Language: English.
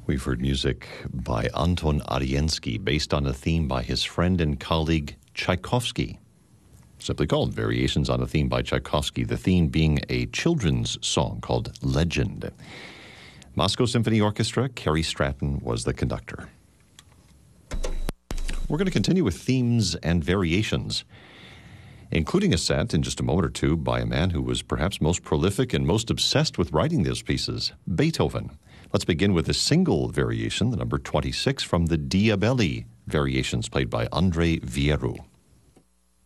We've heard music by Anton Ariensky based on a theme by his friend and colleague Tchaikovsky, simply called Variations on a Theme by Tchaikovsky, the theme being a children's song called Legend. Moscow Symphony Orchestra, Kerry Stratton was the conductor. We're going to continue with themes and variations, including a set in just a moment or two by a man who was perhaps most prolific and most obsessed with writing those pieces, Beethoven. Let's begin with a single variation, the number 26 from the Diabelli Variations, played by Andrei Vieru.